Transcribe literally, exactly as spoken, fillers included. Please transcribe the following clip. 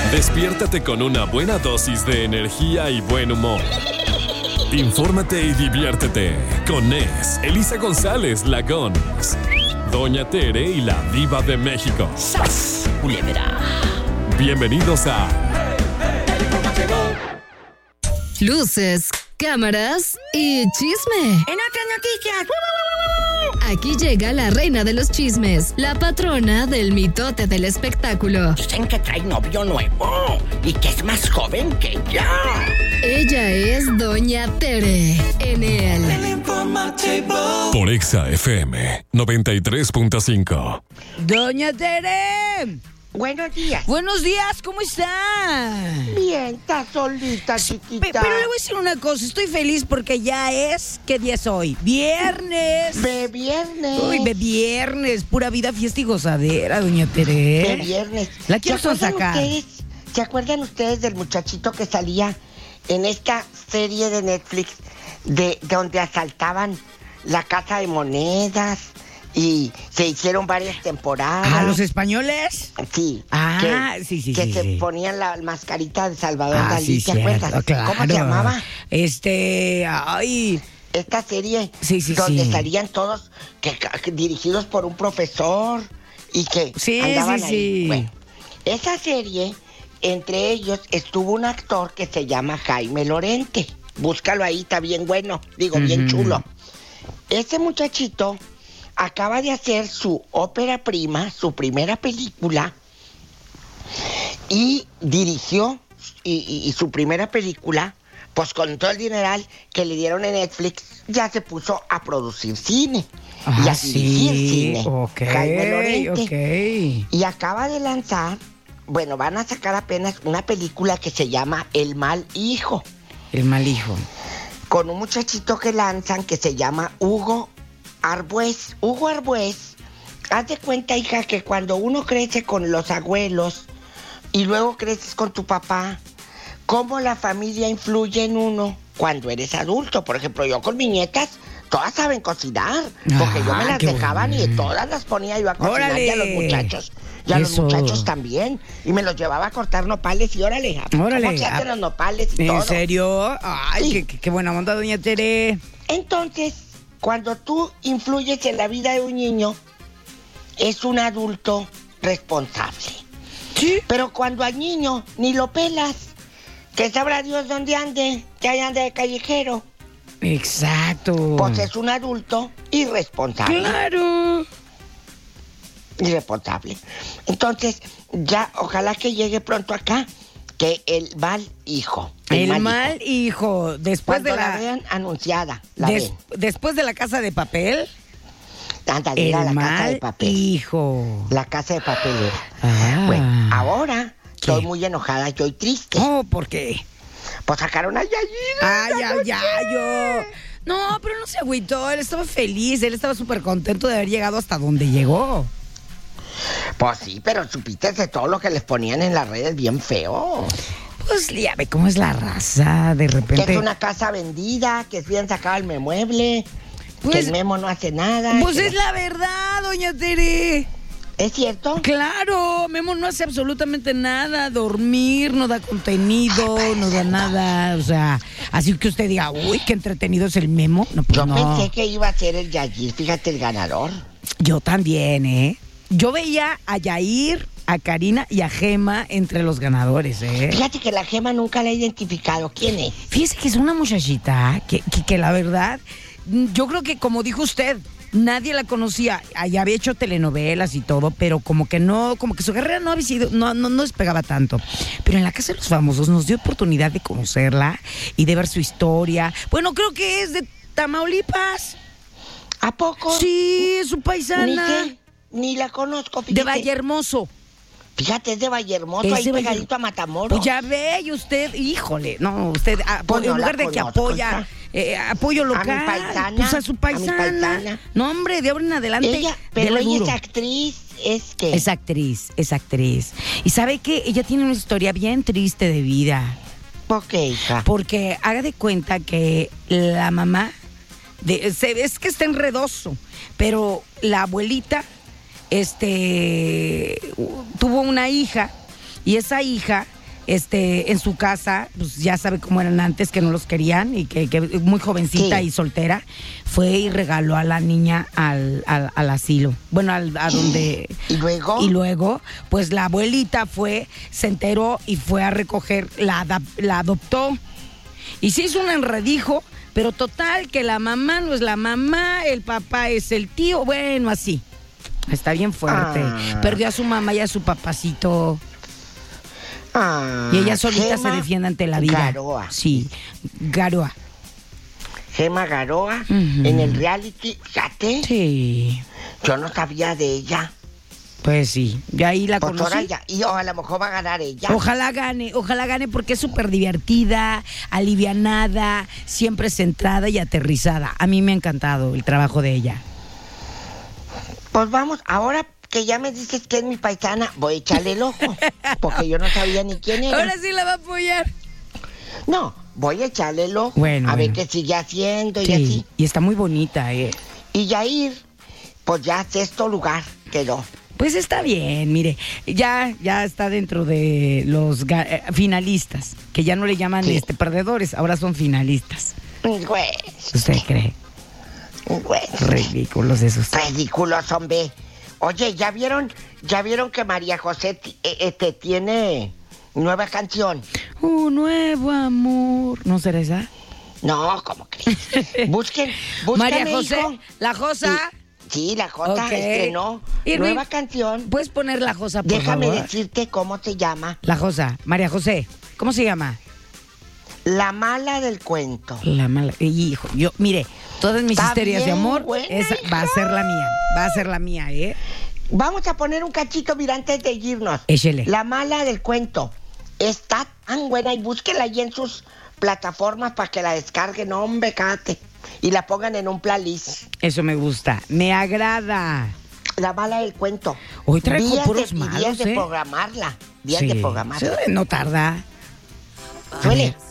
Despiértate con una buena dosis de energía y buen humor. Infórmate y diviértete con Ness, Elisa González, la Gons, Doña Tere y la Diva de México. ¡Sas! Culebra. Bienvenidos a Luces, cámaras y chisme. En otras noticias. Aquí llega la reina de los chismes, la patrona del mitote del espectáculo. Dicen que trae novio nuevo y que es más joven que yo. Ella es Doña Tere en el por Exa F M noventa y tres punto cinco. Doña Tere. Buenos días. Buenos días, ¿cómo está? Bien, está solita, chiquita. Pe- pero le voy a decir una cosa, estoy feliz porque ya es, ¿qué día es hoy? Viernes. De viernes. Uy, de viernes, pura vida, fiesta y gozadera, doña Tere. De viernes. La quiero ¿Se acuerdan sacar. ustedes, ¿Se acuerdan ustedes del muchachito que salía en esta serie de Netflix de, de donde asaltaban la casa de monedas? Y se hicieron varias temporadas. ¿A los españoles? Sí. Ah, que, sí, sí, Que sí, se sí. ponían la mascarita de Salvador Ah, Dalí, sí, ¿te cierto, acuerdas? claro. ¿Cómo se llamaba? Este, ay... Esta serie Sí, sí, donde sí. salían todos que, que dirigidos por un profesor y que Sí, andaban sí, ahí. sí. Bueno, esa serie, entre ellos estuvo un actor que se llama Jaime Lorente. Búscalo ahí, está bien bueno, digo, bien Ujú. chulo. Ese muchachito acaba de hacer su ópera prima, su primera película, y dirigió, y, y- y su primera película, pues con todo el dineral que le dieron en Netflix, ya se puso a producir cine. y Ah, a dirigir sí, cine. ok, Jaime Lorente. ok. Y acaba de lanzar, bueno, van a sacar apenas una película que se llama El Mal Hijo, El mal hijo. con un muchachito que lanzan que se llama Hugo Arbuez. Hugo Arbuez, haz de cuenta, hija, que cuando uno crece con los abuelos y luego creces con tu papá, cómo la familia influye en uno cuando eres adulto. Por ejemplo, yo con mis nietas, todas saben cocinar, porque yo me Ah, las qué dejaban bueno. y todas las ponía yo a cocinar, ¡Órale! y a los muchachos. Y a los Eso. muchachos también. Y me los llevaba a cortar nopales y órale, ¿cómo Órale. se hacen los nopales y ¿En todo? serio? Ay, Sí. qué, qué- qué buena onda, doña Tere. Entonces, cuando tú influyes en la vida de un niño, es un adulto responsable. Sí. Pero cuando al niño ni lo pelas, que sabrá Dios dónde ande, que ahí ande de callejero, Exacto. pues es un adulto irresponsable. Claro. Irresponsable. Entonces, ya, ojalá que llegue pronto acá, que el mal hijo. El hijo. mal hijo, después Cuando de la, la, vean anunciada, la des- ven. después de la Casa de Papel, Ándale, era el la casa de mal papel. hijo. La casa de papel era. Ah. Bueno, ahora ¿Qué? estoy muy enojada, estoy triste. Oh, ¿por qué? Pues sacaron a Yayir. Ay, ay, ay, yo. No, pero no se agüitó, él estaba feliz, él estaba súper contento de haber llegado hasta donde llegó. Pues sí, pero supiste de todo lo que les ponían en las redes bien feo. Pues ya ve cómo es la raza, de Que repente. es una casa vendida, que es bien sacado el memueble, Pues- que el Memo no hace nada. Pues que es no- la verdad, doña Tere. ¿Es cierto? Claro, Memo no hace absolutamente nada, dormir, no da contenido, no da nada, o sea, así que usted diga, uy, qué entretenido es el Memo. No, pues Yo no. pensé que iba a ser el Yayir, fíjate, el ganador. Yo también, ¿eh? Yo veía a Yair, a Karina y a Gema entre los ganadores, ¿eh? Fíjate que la Gema nunca la he identificado. ¿Quién es? Fíjese que es una muchachita que, que, que la verdad, yo creo que como dijo usted, nadie la conocía. Ya había hecho telenovelas y todo, pero como que no, como que su carrera no había sido, no, no, no despegaba tanto. Pero en la Casa de los Famosos nos dio oportunidad de conocerla y de ver su historia. Bueno, creo que es de Tamaulipas. ¿A poco? Sí, es su Ni paisana. sé, ni la conozco. Fíjate. De Vallehermoso. Fíjate, es de Vallehermoso, Es ahí de pegadito Valle- a Matamoros. Pues ya ve, y usted, híjole, no, usted, ah, Pues no en lugar la de que conozco, apoya, hija. eh, apoyo local, A mi paisana, pues a su a mi paisana. paisana. No, hombre, de ahora en adelante, Ella, pero dele ella duro. es actriz, es que... Es actriz, es actriz. Y sabe que ella tiene una historia bien triste de vida, ¿Por qué, hija? porque haga de cuenta que la mamá, de, se, es que está enredoso, pero la abuelita, este, tuvo una hija, y esa hija este, en su casa, pues ya sabe cómo eran antes, que no los querían y que, que muy jovencita Sí. y soltera, fue y regaló a la niña al, al, al asilo. Bueno, al, a donde... ¿Y luego? Y luego, pues la abuelita fue, se enteró y fue a recoger, la, adap- la adoptó. Y se hizo un enredijo, pero total, que la mamá no es la mamá, el papá es el tío, bueno, así. Está bien fuerte. Ah. Perdió a su mamá y a su papacito. Ah, Y ella solita Gema se defiende ante la vida. Garoa. Sí, Garoa. Gema Garoa, Ujú. en el reality, fíjate, Sí, yo no sabía de ella. pues sí. De ahí la Pues ahora conocí. ya, y a lo mejor va a ganar ella. Ojalá gane, ojalá gane porque es súper divertida, alivianada, siempre centrada y aterrizada. A mí me ha encantado el trabajo de ella. Pues vamos, ahora que ya me dices que es mi paisana, voy a echarle el ojo, porque yo no sabía ni quién era. Ahora sí la va a apoyar. No, voy a echarle el ojo, Bueno, a ver bueno. qué sigue haciendo y Sí, así. y está muy bonita, ¿eh? Y Yair, pues ya sexto lugar quedó. Pues está bien, mire, ya, ya está dentro de los ga- eh, finalistas, que ya no le llaman Sí. este perdedores, ahora son finalistas. Güey, ¿Usted cree? güey. Ridículos esos. Ridículos, hombre. Oye, ¿ya vieron, ya vieron que María José ti- eh, este, tiene nueva canción? Un nuevo amor. ¿No será esa? No, ¿cómo crees? Busquen, busquen. María José, la Josa. Sí, la Jota Ok. estrenó Irving, nueva canción. ¿Puedes poner la Josa, por Déjame favor? decirte cómo se llama. La Josa, María José. ¿Cómo se llama? La mala del cuento. La mala. Hijo, yo, mire, todas mis Está histerias de bien amor, buena, esa va a ser la mía. Va a ser la mía, ¿eh? Vamos a poner un cachito, mira, antes de irnos. Échele. La mala del cuento. Está tan buena y búsquela ahí en sus plataformas para que la descarguen, hombre, cállate. Y la pongan en un playlist. Eso me gusta. Me agrada. La mala del cuento. Hoy traigo Días puros de, malos, días de ¿eh? programarla. Días Sí. de programarla. Sí, no tarda. A Suele. ver.